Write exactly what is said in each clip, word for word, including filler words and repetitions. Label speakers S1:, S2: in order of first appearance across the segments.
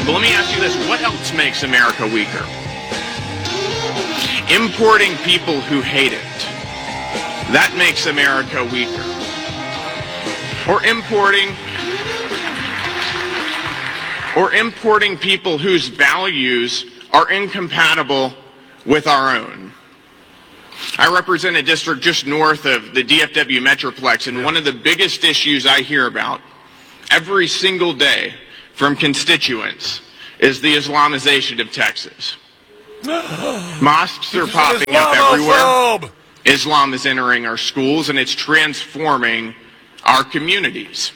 S1: But let me ask you this, what else makes America weaker? Importing people who hate it. That makes America weaker. Or importing or importing people whose values are incompatible with our own. I represent a district just north of the D F W Metroplex, and one of the biggest issues I hear about every single day from constituents is the Islamization of Texas. Mosques are popping up everywhere. Islam is entering our schools, and it's transforming our communities.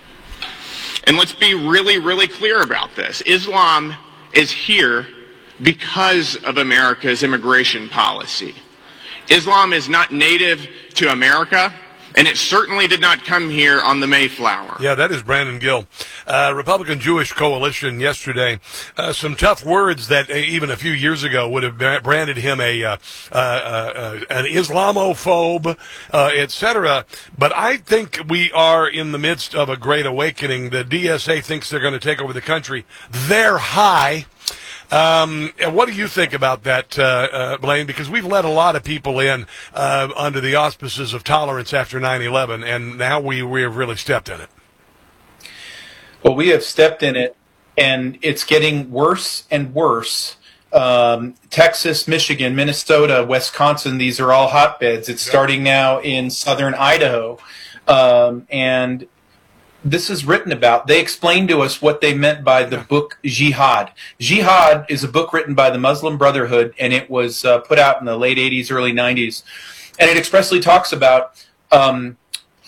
S1: And let's be really, really clear about this. Islam is here because of America's immigration policy. Islam is not native to America, and it certainly did not come here on the Mayflower.
S2: Yeah, that is Brandon Gill. Uh, Republican Jewish Coalition yesterday, uh, some tough words that uh, even a few years ago would have branded him a uh, uh, uh, an Islamophobe, uh, et cetera. But I think we are in the midst of a great awakening. The D S A thinks they're going to take over the country. They're high. Um, what do you think about that, uh, uh, Blaine? Because we've let a lot of people in uh, under the auspices of tolerance after nine eleven, and now we, we have really stepped in it.
S3: Well, we have stepped in it, and it's getting worse and worse. Um, Texas, Michigan, Minnesota, Wisconsin, these are all hotbeds. It's starting now in southern Idaho, um, and this is written about. They explained to us what they meant by the book Jihad. Jihad is a book written by the Muslim Brotherhood, and it was uh, put out in the late eighties, early nineties. And it expressly talks about um,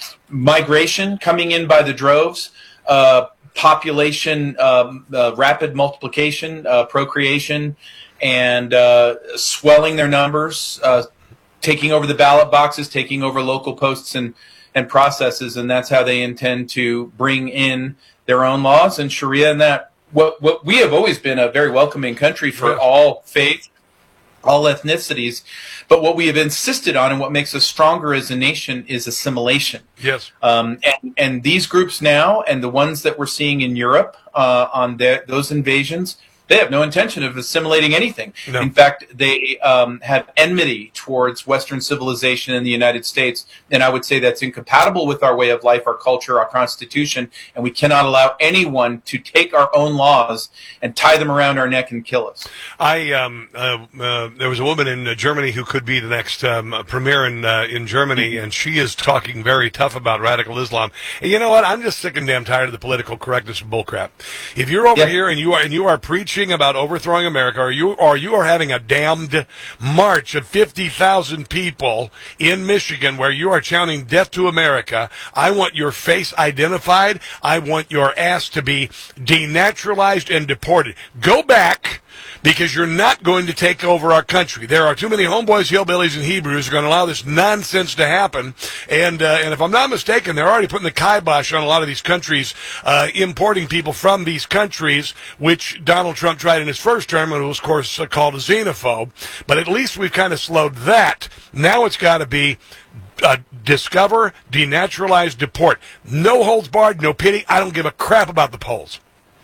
S3: migration coming in by the droves, uh, population, um, uh, rapid multiplication, uh, procreation, and uh, swelling their numbers, uh, taking over the ballot boxes, taking over local posts and and processes, and that's how they intend to bring in their own laws and Sharia. And that what what we have always been a very welcoming country for
S2: Yeah.
S3: all faith, all ethnicities, but what we have insisted on and what makes us stronger as a nation is assimilation.
S2: Yes.
S3: Um, and, and these groups now, and the ones that we're seeing in Europe uh, on their, those invasions, they have no intention of assimilating anything.
S2: No.
S3: In fact, they um, have enmity towards Western civilization in the United States, and I would say that's incompatible with our way of life, our culture, our Constitution, and we cannot allow anyone to take our own laws and tie them around our neck and kill us.
S2: I um, uh, uh, there was a woman in uh, Germany who could be the next um, premier in uh, in Germany,
S3: Mm-hmm.
S2: and she is talking very tough about radical Islam. And you know what? I'm just sick and damn tired of the political correctness and bullcrap. If you're over
S3: Yeah.
S2: here and you are and you are preaching about overthrowing America, or you or you are having a damned march of fifty thousand people in Michigan where you are chanting death to America, I want your face identified. I want your ass to be denaturalized and deported. Go back, because you're not going to take over our country. There are too many homeboys, hillbillies, and Hebrews who are going to allow this nonsense to happen. And uh, and if I'm not mistaken, they're already putting the kibosh on a lot of these countries, uh, importing people from these countries, which Donald Trump tried in his first term, and was, of course, uh, called a xenophobe. But at least we've kind of slowed that. Now it's got to be uh, discover, denaturalize, deport. No holds barred, no pity. I don't give a crap about the polls.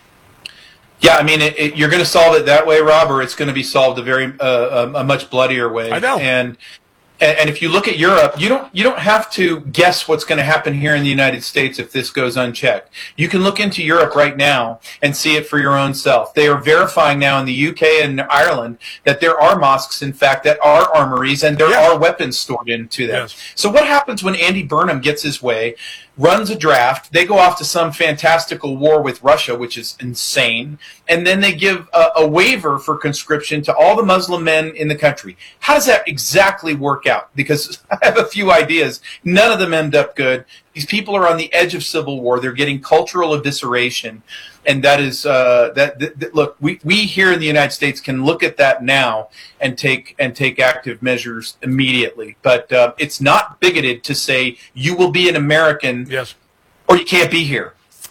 S3: Yeah, I mean, it, it, you're going to solve it that way, Rob, or it's going to be solved a very uh, a, a much bloodier way.
S2: I know.
S3: And and if you look at Europe, you don't you don't have to guess what's going to happen here in the United States if this goes unchecked. You can look into Europe right now and see it for your own self. They are verifying now in the U K and Ireland that there are mosques, in fact, that are armories, and there
S2: Yes.
S3: are weapons stored into them.
S2: Yes.
S3: So what happens when Andy Burnham gets his way, runs a draft, they go off to some fantastical war with Russia, which is insane, and then they give a, a waiver for conscription to all the Muslim men in the country? How does that exactly work out? Because I have a few ideas. None of them end up good. These people are on the edge of civil war. They're getting cultural evisceration. And that is, uh, that, that, that look, we, we here in the United States can look at that now and take, and take active measures immediately. But uh, it's not bigoted to say you will be an American
S2: Yes.
S3: or you can't be here.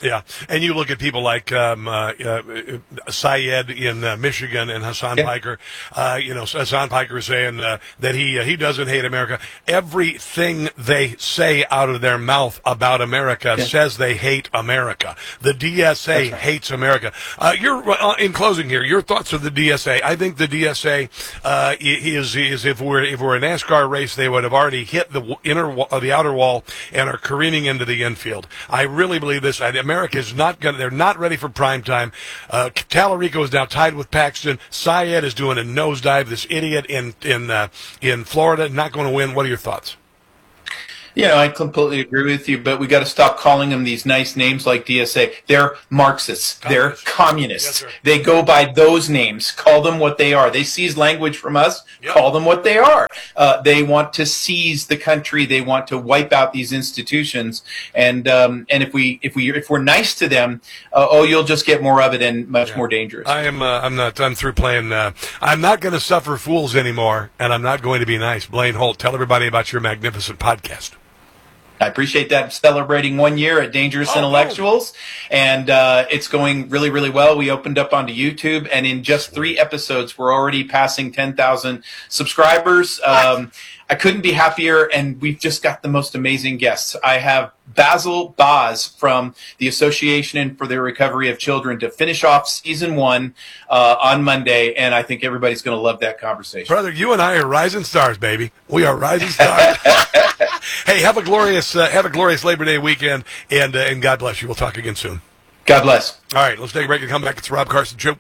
S2: Yeah, and you look at people like um, uh, uh, Syed in uh, Michigan and Hassan
S3: Yeah.
S2: Piker. Uh, you know, Hassan Piker is saying uh, that he uh, he doesn't hate America. Everything they say out of their mouth about America
S3: Yeah.
S2: says they hate America. The D S A
S3: right.
S2: hates America. Uh, you're uh, in closing here. Your thoughts of the D S A? I think the D S A uh, is is if we're if we're a NASCAR race, they would have already hit the inner wa- uh, the outer wall and are careening into the infield. I really believe this. I, America is not going. They're not ready for prime time. Uh, Tallarico is now tied with Paxton. Syed is doing a nosedive. This idiot in in uh, in Florida not going to win. What are your thoughts?
S3: Yeah, I completely agree with you, but we got to stop calling them these nice names like D S A. They're Marxists. They're
S2: Communists.
S3: communists.
S2: Yes, sir.
S3: They go by those names. Call them what they are. They seize language from us.
S2: Yep.
S3: Call them what they are. Uh, they want to seize the country. They want to wipe out these institutions. And um, and if we if we if we're nice to them, uh, oh, you'll just get more of it and much
S2: Yeah.
S3: more dangerous.
S2: I am. Uh, I'm not. I'm through playing. Uh, I'm not going to suffer fools anymore, and I'm not going to be nice. Blaine Holt, tell everybody about your magnificent podcast.
S3: I appreciate that. Celebrating one year at Dangerous
S2: Oh,
S3: Intellectuals, and uh, it's going really, really well. We opened up onto YouTube, and in just three episodes, we're already passing ten thousand subscribers. Um, I couldn't be happier, and we've just got the most amazing guests. I have Basil Boz from the Association for the Recovery of Children to finish off season one uh, on Monday, and I think everybody's going to love that conversation.
S2: Brother, you and I are rising stars, baby. We are rising stars. Hey, have a glorious, uh, have a glorious Labor Day weekend, and uh, and God bless you. We'll talk again soon.
S3: God bless.
S2: All right, let's take a break and come back. It's the Rob Carson Show.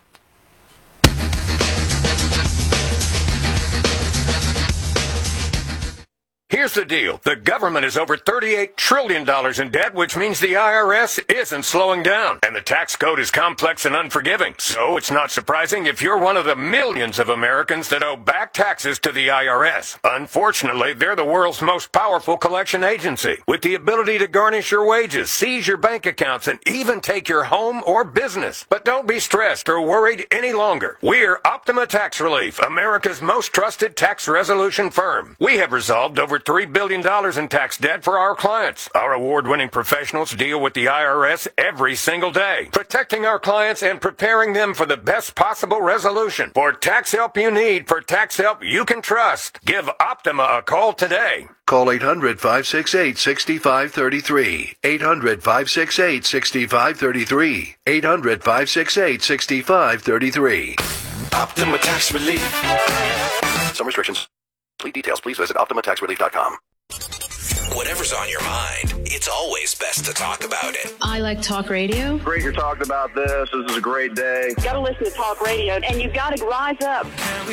S4: Here's the deal. The government is over thirty-eight trillion dollars in debt, which means the I R S isn't slowing down. And the tax code is complex and unforgiving. So it's not surprising if you're one of the millions of Americans that owe back taxes to the I R S. Unfortunately, they're the world's most powerful collection agency, with the ability to garnish your wages, seize your bank accounts, and even take your home or business. But don't be stressed or worried any longer. We're Optima Tax Relief, America's most trusted tax resolution firm. We have resolved over three billion dollars in tax debt for our clients. Our award-winning professionals deal with the I R S every single day, protecting our clients and preparing them for the best possible resolution. For tax help you need, for tax help you can trust, give Optima a call today.
S5: Call eight hundred, five six eight, six five three three. eight hundred, five six eight, six five three three. eight hundred, five six eight, six five three three.
S4: Optima Tax Relief.
S5: Some restrictions. Complete details, please visit optima tax relief dot com.
S6: Whatever's on your mind, it's always best to talk about it.
S7: I like talk radio.
S8: Great you're talking about this. This is a great day.
S9: You got to listen to talk radio, and you got to rise up.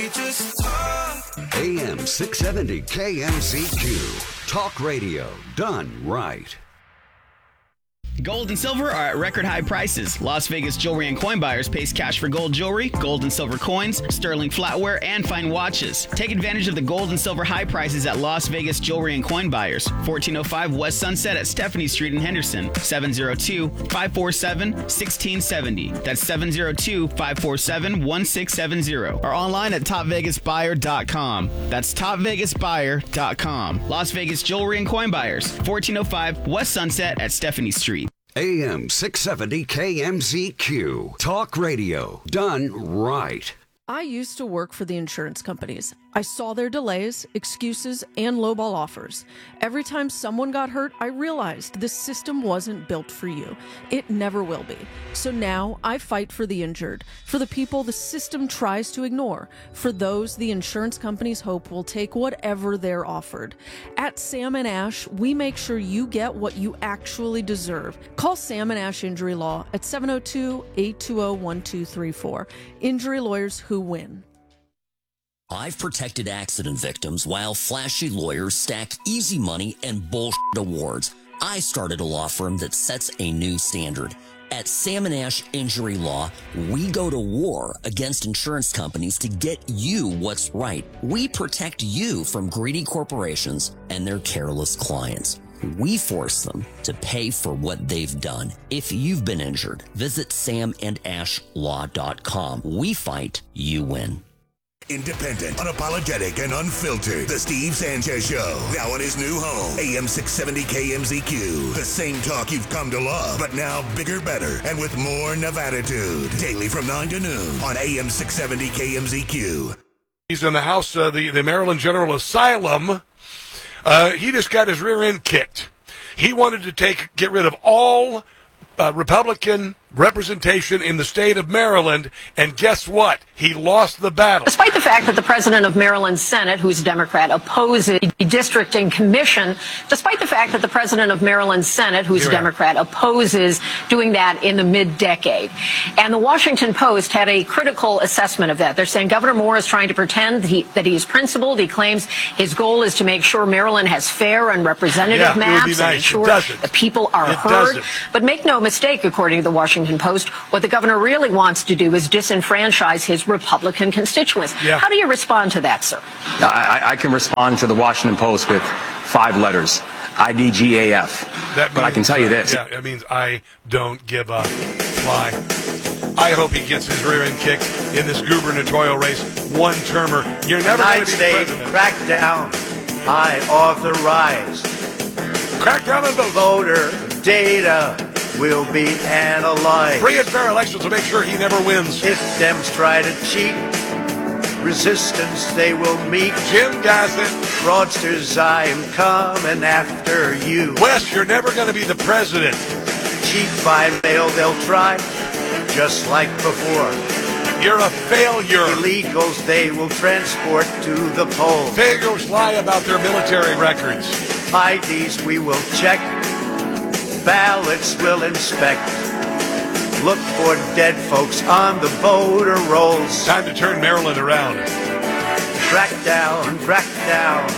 S10: A M six seventy K M Z Q. Talk radio done right.
S11: Gold and silver are at record high prices. Las Vegas Jewelry and Coin Buyers pays cash for gold jewelry, gold and silver coins, sterling flatware, and fine watches. Take advantage of the gold and silver high prices at Las Vegas Jewelry and Coin Buyers, fourteen oh five West Sunset at Stephanie Street in Henderson, seven oh two, five four seven, one six seven oh. That's seven oh two, five four seven, one six seven oh. Or online at top vegas buyer dot com. That's top vegas buyer dot com. Las Vegas Jewelry and Coin Buyers, fourteen oh five West Sunset at Stephanie Street.
S10: A M six seventy K M Z Q. Talk radio done right.
S12: I used to work for the insurance companies. I saw their delays, excuses, and lowball offers. Every time someone got hurt, I realized this system wasn't built for you. It never will be. So now I fight for the injured, for the people the system tries to ignore, for those the insurance companies hope will take whatever they're offered. At Sam and Ash, we make sure you get what you actually deserve. Call Sam and Ash Injury Law at seven oh two, eight two oh, one two three four. Injury lawyers who win.
S13: I've protected accident victims while flashy lawyers stack easy money and bullshit awards. I started a law firm that sets a new standard. At Sam and Ash Injury Law, we go to war against insurance companies to get you what's right. We protect you from greedy corporations and their careless clients. We force them to pay for what they've done. If you've been injured, visit sam and ash law dot com. We fight, you win.
S7: Independent, unapologetic, and unfiltered. The Steve Sanchez Show. Now on his new home, A M six seventy K M Z Q. The same talk you've come to love, but now bigger, better, and with more Nevada-tude. Daily from nine to noon on A M six seventy K M Z Q.
S2: He's in the House, uh, the, the Maryland General Asylum. Uh, he just got his rear end kicked. He wanted to take get rid of all uh, Republican representation in the state of Maryland, and guess what? He lost the battle.
S14: Despite the fact that the president of Maryland's Senate, who's a Democrat, opposes the redistricting commission, despite the fact that the president of Maryland's Senate, who's a Democrat, opposes doing that in the mid-decade. And the Washington Post had a critical assessment of that. They're saying Governor Moore is trying to pretend that he, that he is principled. He claims his goal is to make sure Maryland has fair and representative
S2: yeah,
S14: maps
S2: nice.
S14: and ensure the people are
S2: it
S14: heard.
S2: Doesn't.
S14: But make no mistake, according to the Washington Post, what the governor really wants to do is disenfranchise his Republican constituents.
S2: Yeah.
S14: How do you respond to that, sir?
S15: I, I can respond to the Washington Post with five letters. I D G A F.
S2: That
S15: but
S2: means,
S15: I can tell you this.
S2: Yeah, it means I don't give a fly. I hope he gets his rear end kicked in this gubernatorial race. One termer. You're never going to be the president.
S16: Crack down. I authorize.
S2: Crack down on those.
S16: Voter data will be analyzed.
S2: Free and fair elections to make sure he never wins.
S16: If Dems try to cheat, resistance they will meet.
S2: Jim Gossett.
S16: Fraudsters, I am coming after you.
S2: Wes, you're never going to be the president.
S16: Cheat by mail they'll try, just like before.
S2: You're a failure.
S16: Illegals they will transport to the polls.
S2: Failures lie about their military records.
S16: I Ds we will check. Ballots will inspect. Look for dead folks on the voter rolls.
S2: Time to turn Maryland around.
S16: Crack down, crack down.